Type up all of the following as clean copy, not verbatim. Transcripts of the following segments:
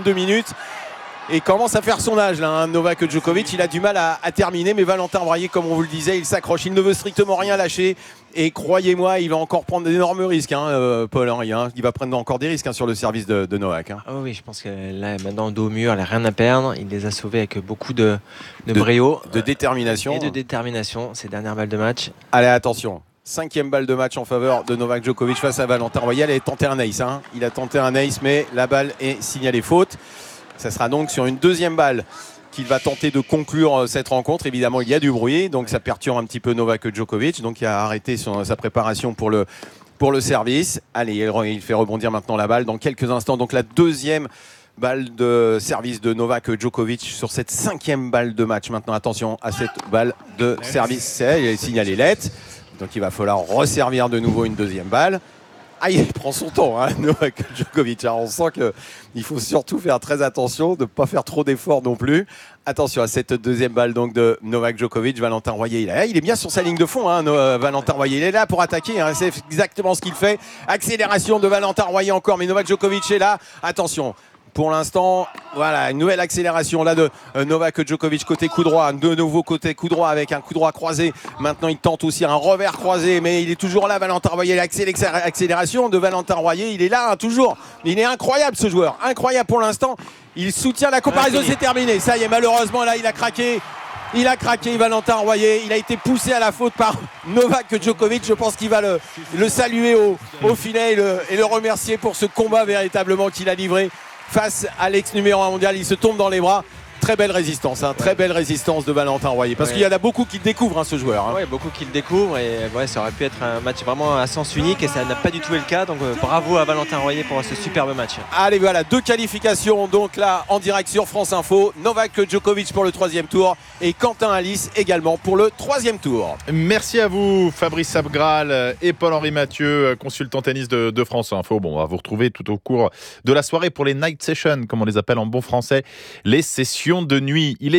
32 minutes. Et commence à faire son âge là, hein. Novak Djokovic, il a du mal à terminer, mais Valentin Bruyère, comme on vous le disait, il s'accroche, il ne veut strictement rien lâcher. Et croyez-moi, il va encore prendre d'énormes risques, hein, Paul-Henri. Hein. Il va prendre encore des risques, hein, sur le service de Novak. Hein. Oh oui, je pense que là, maintenant, dos au mur, il n'a rien à perdre. Il les a sauvés avec beaucoup de brio. De détermination. Et de détermination, ces dernières balles de match. Allez, attention. 5e balle de match en faveur de Novak Djokovic face à Valentin Bruyère. Il a tenté un ace. Hein. Il a tenté un ace, mais la balle est signalée faute. Ça sera donc sur une deuxième balle qu'il va tenter de conclure cette rencontre. Évidemment, il y a du bruit, donc ça perturbe un petit peu Novak Djokovic. Donc il a arrêté sa préparation pour le service. Allez, il fait rebondir maintenant la balle dans quelques instants. Donc la deuxième balle de service de Novak Djokovic sur cette 5e balle de match. Maintenant, attention à cette balle de service. Il est signalé let. Donc il va falloir resservir de nouveau une deuxième balle. Ah, il prend son temps, hein, Novak Djokovic. Alors, on sent qu'il faut surtout faire très attention, de ne pas faire trop d'efforts non plus. Attention à cette deuxième balle donc, de Novak Djokovic. Valentin Bruyère, il est bien sur sa ligne de fond. Hein, Valentin Bruyère, il est là pour attaquer. Hein, c'est exactement ce qu'il fait. Accélération de Valentin Bruyère encore, mais Novak Djokovic est là. Attention. Pour l'instant, voilà, une nouvelle accélération là de Novak Djokovic côté coup droit, de nouveau côté coup droit avec un coup droit croisé. Maintenant, il tente aussi un revers croisé, mais il est toujours là, Valentin Bruyère. L'accélération de Valentin Bruyère, il est là, hein, toujours. Il est incroyable ce joueur, incroyable pour l'instant. Il soutient la comparaison, c'est terminé. Ça y est, malheureusement, là, il a craqué. Il a craqué, Valentin Bruyère. Il a été poussé à la faute par Novak Djokovic. Je pense qu'il va le saluer au filet et le remercier pour ce combat véritablement qu'il a livré face à l'ex numéro 1 mondial. Il se tombe dans les bras. Très belle résistance, hein, très belle résistance de Valentin Bruyère. Parce qu'il y en a beaucoup qui le découvrent, hein, ce joueur. Hein. Oui, beaucoup qui le découvrent. Et ça aurait pu être un match vraiment à sens unique. Et ça n'a pas du tout été le cas. Donc bravo à Valentin Bruyère pour ce superbe match. Allez, voilà, 2 qualifications. Donc là, en direct sur France Info. Novak Djokovic pour le 3e tour. Et Quentin Alice également pour le 3e tour. Merci à vous, Fabrice Abgral et Paul-Henri Mathieu, consultant tennis de France Info. Bon, on va vous retrouver tout au cours de la soirée pour les night sessions, comme on les appelle en bon français, les sessions de nuit. Il est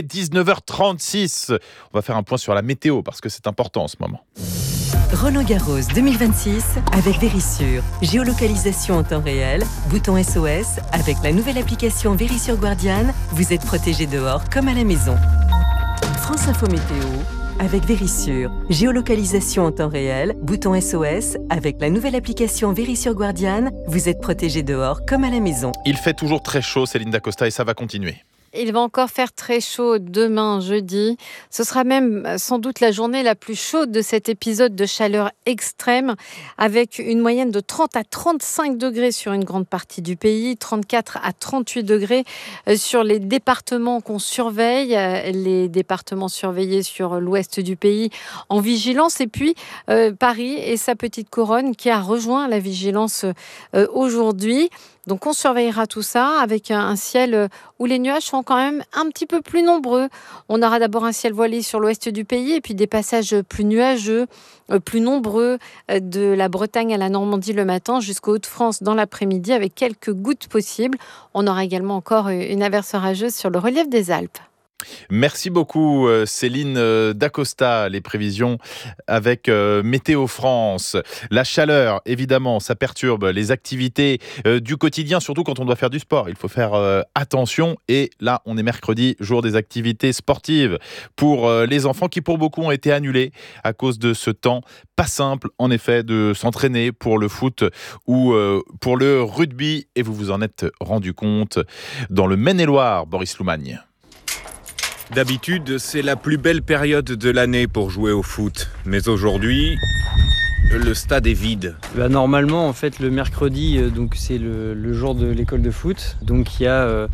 19h36. On va faire un point sur la météo parce que c'est important en ce moment. Roland-Garros 2026 avec Verisure. Géolocalisation en temps réel, bouton SOS. Avec la nouvelle application Verisure Guardian, vous êtes protégé dehors comme à la maison. France Info Météo avec Verisure. Géolocalisation en temps réel, bouton SOS. Avec la nouvelle application Verisure Guardian, vous êtes protégé dehors comme à la maison. Il fait toujours très chaud, Céline Dacosta, et ça va continuer. Il va encore faire très chaud demain, jeudi. Ce sera même sans doute la journée la plus chaude de cet épisode de chaleur extrême, avec une moyenne de 30 à 35 degrés sur une grande partie du pays, 34 à 38 degrés sur les départements qu'on surveille, les départements surveillés sur l'ouest du pays en vigilance, et puis Paris et sa petite couronne qui a rejoint la vigilance aujourd'hui. Donc on surveillera tout ça avec un ciel où les nuages sont quand même un petit peu plus nombreux. On aura d'abord un ciel voilé sur l'ouest du pays et puis des passages plus nuageux, plus nombreux de la Bretagne à la Normandie le matin jusqu'aux Hauts-de-France dans l'après-midi avec quelques gouttes possibles. On aura également encore une averse orageuse sur le relief des Alpes. Merci beaucoup Céline Dacosta. Les prévisions avec Météo France. La chaleur, évidemment, ça perturbe les activités du quotidien, surtout quand on doit faire du sport. Il faut faire attention. Et là, on est mercredi, jour des activités sportives pour les enfants qui, pour beaucoup, ont été annulées à cause de ce temps pas simple, en effet, de s'entraîner pour le foot ou pour le rugby. Et vous vous en êtes rendu compte dans le Maine-et-Loire, Boris Loumagne. D'habitude, c'est la plus belle période de l'année pour jouer au foot. Mais aujourd'hui, le stade est vide. Normalement, en fait, le mercredi, donc c'est le jour de l'école de foot. Donc il y a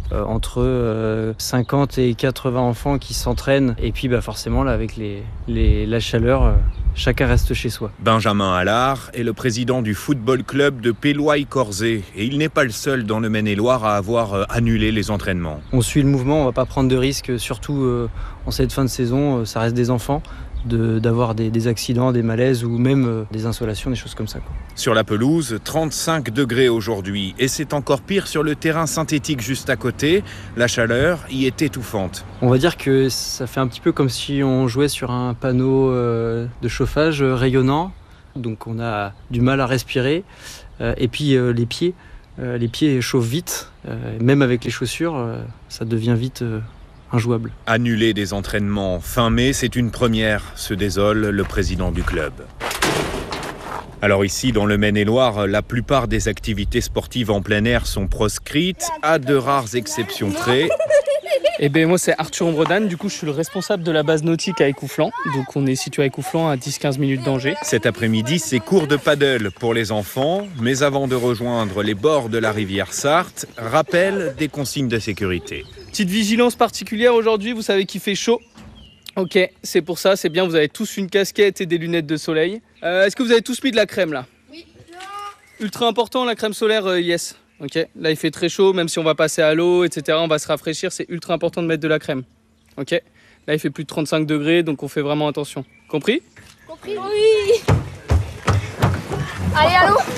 entre 50 et 80 enfants qui s'entraînent. Et puis forcément, là, avec la chaleur, chacun reste chez soi. Benjamin Allard est le président du football club de Péloy-Corzé. Et il n'est pas le seul dans le Maine-et-Loire à avoir annulé les entraînements. On suit le mouvement, on ne va pas prendre de risques, surtout en cette fin de saison, ça reste des enfants. D'avoir des accidents, des malaises ou même des insolations, des choses comme ça. Sur la pelouse, 35 degrés aujourd'hui. Et c'est encore pire sur le terrain synthétique juste à côté. La chaleur y est étouffante. On va dire que ça fait un petit peu comme si on jouait sur un panneau de chauffage rayonnant. Donc on a du mal à respirer. Et puis les pieds Les pieds chauffent vite, même avec les chaussures, ça devient vite injouable. Annuler des entraînements fin mai, c'est une première, se désole le président du club. Alors ici, dans le Maine-et-Loire, la plupart des activités sportives en plein air sont proscrites, à de rares exceptions près. Eh bien, moi, c'est Arthur Ombredan. Du coup, je suis le responsable de la base nautique à Écouflant. Donc, on est situé à Écouflant, à 10-15 minutes d'Angers. Cet après-midi, c'est cours de paddle pour les enfants. Mais avant de rejoindre les bords de la rivière Sarthe, rappel des consignes de sécurité. Petite vigilance particulière aujourd'hui. Vous savez qu'il fait chaud. Ok, c'est pour ça, c'est bien. Vous avez tous une casquette et des lunettes de soleil. Est-ce que vous avez tous mis de la crème, là? Oui. Ultra important, la crème solaire, yes. Ok, là il fait très chaud, même si on va passer à l'eau, etc., on va se rafraîchir, c'est ultra important de mettre de la crème. Ok, là il fait plus de 35 degrés, donc on fait vraiment attention. Compris? Compris. Oui. Allez, à l'eau.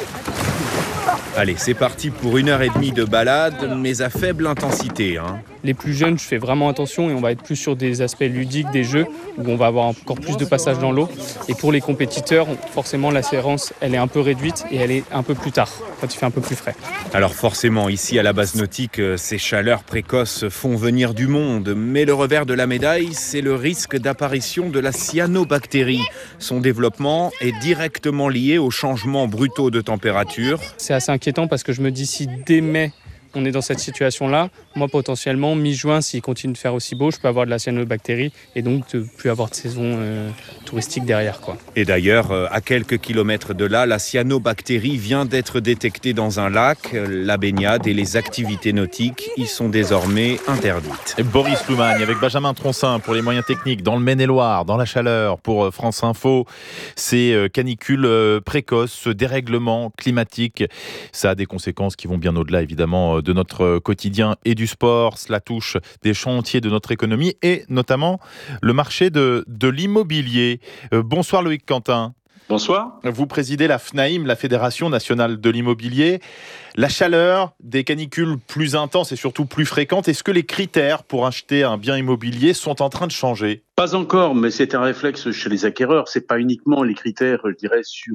Allez, c'est parti pour 1h30 de balade, mais à faible intensité. Les plus jeunes, je fais vraiment attention et on va être plus sur des aspects ludiques, des jeux, où on va avoir encore plus de passages dans l'eau. Et pour les compétiteurs, forcément, la séance, elle est un peu réduite et elle est un peu plus tard, quand il fait un peu plus frais. Alors forcément, ici à la base nautique, ces chaleurs précoces font venir du monde. Mais le revers de la médaille, c'est le risque d'apparition de la cyanobactérie. Son développement est directement lié aux changements brutaux de température. C'est assez inquiétant parce que je me dis si dès mai, on est dans cette situation-là, moi potentiellement, mi-juin, s'il continue de faire aussi beau, je peux avoir de la cyanobactérie et donc ne plus avoir de saison touristique derrière, quoi. Et d'ailleurs, à quelques kilomètres de là, la cyanobactérie vient d'être détectée dans un lac. La baignade et les activités nautiques y sont désormais interdites. Et Boris Loumagne avec Benjamin Troncin pour les moyens techniques dans le Maine-et-Loire, dans la chaleur pour France Info. Ces canicules précoces, ce dérèglement climatique, ça a des conséquences qui vont bien au-delà évidemment de notre quotidien et du sport. Cela touche des champs entiers de notre économie et notamment le marché de l'immobilier. Bonsoir Loïc Quentin. Bonsoir. Vous présidez la FNAIM, la Fédération nationale de l'immobilier. La chaleur, des canicules plus intenses et surtout plus fréquentes, est-ce que les critères pour acheter un bien immobilier sont en train de changer? Pas encore, mais c'est un réflexe chez les acquéreurs. C'est pas uniquement les critères, je dirais, sur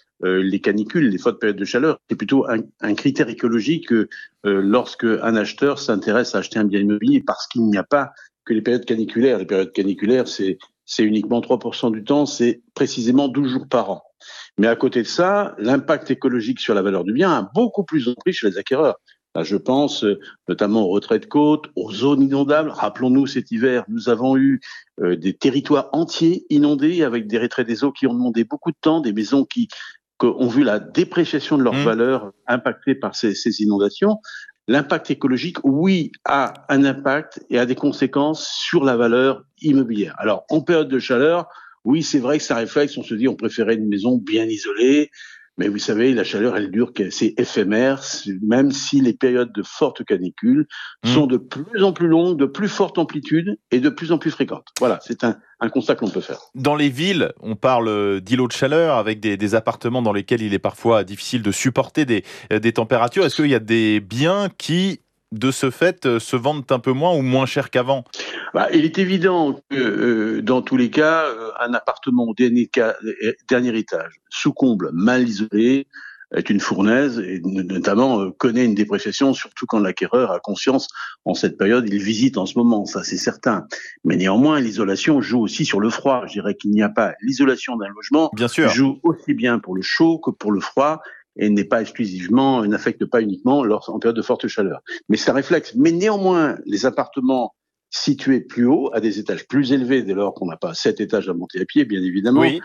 les canicules, les fortes périodes de chaleur. C'est plutôt un critère écologique lorsque un acheteur s'intéresse à acheter un bien immobilier, parce qu'il n'y a pas que les périodes caniculaires. Les périodes caniculaires, c'est uniquement 3% du temps, c'est précisément 12 jours par an. Mais à côté de ça, l'impact écologique sur la valeur du bien a beaucoup plus pris chez les acquéreurs. Là, je pense notamment aux retraits de côte, aux zones inondables. Rappelons-nous, cet hiver, nous avons eu des territoires entiers inondés avec des retraits des eaux qui ont demandé beaucoup de temps, des maisons qui ont vu la dépréciation de leur valeur impactée par ces inondations. L'impact écologique, oui, a un impact et a des conséquences sur la valeur immobilière. Alors, en période de chaleur, oui, c'est vrai que ça réflexe, on se dit on préférait une maison bien isolée, mais vous savez, la chaleur, elle dure, c'est éphémère, même si les périodes de forte canicule sont de plus en plus longues, de plus forte amplitude et de plus en plus fréquentes. Voilà, c'est un constat que l'on peut faire. Dans les villes, on parle d'îlots de chaleur avec des appartements dans lesquels il est parfois difficile de supporter des températures. Est-ce qu'il y a des biens qui, de ce fait, se vendent un peu moins ou moins cher qu'avant? Il est évident que dans tous les cas, un appartement au dernier étage, sous comble, mal isolé, est une fournaise et notamment connaît une dépréciation, surtout quand l'acquéreur a conscience en cette période, il visite en ce moment, ça c'est certain. Mais néanmoins, l'isolation joue aussi sur le froid. Je dirais qu'il n'y a pas l'isolation d'un logement, bien sûr, joue aussi bien pour le chaud que pour le froid. Et n'affecte pas uniquement en période de forte chaleur. Mais ça réflexe. Mais néanmoins, les appartements situés plus haut, à des étages plus élevés, dès lors qu'on n'a pas 7 étages à monter à pied, bien évidemment, oui,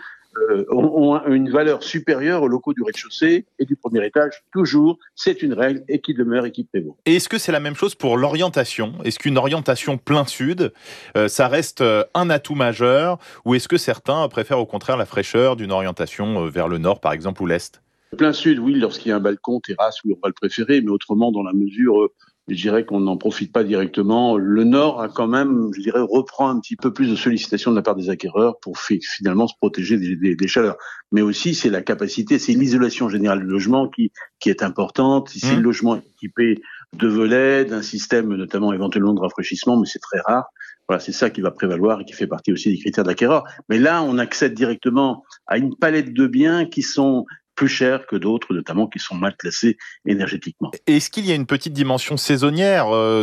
ont une valeur supérieure aux locaux du rez-de-chaussée et du premier étage. Toujours, c'est une règle et qui demeure et qui prévaut. Et est-ce que c'est la même chose pour l'orientation? Est-ce qu'une orientation plein sud, ça reste un atout majeur, ou est-ce que certains préfèrent au contraire la fraîcheur d'une orientation vers le nord, par exemple, ou l'est? Plein sud, oui, lorsqu'il y a un balcon, terrasse, oui, on va le préférer, mais autrement, dans la mesure, je dirais qu'on n'en profite pas directement. Le Nord a quand même, je dirais, reprend un petit peu plus de sollicitations de la part des acquéreurs pour finalement se protéger des chaleurs. Mais aussi, c'est la capacité, c'est l'isolation générale du logement qui est importante. Si le logement est équipé de volets, d'un système notamment éventuellement de rafraîchissement, mais c'est très rare. Voilà, c'est ça qui va prévaloir et qui fait partie aussi des critères d'acquéreur. Mais là, on accède directement à une palette de biens qui sont plus chers que d'autres, notamment qui sont mal classés énergétiquement. Est-ce qu'il y a une petite dimension saisonnière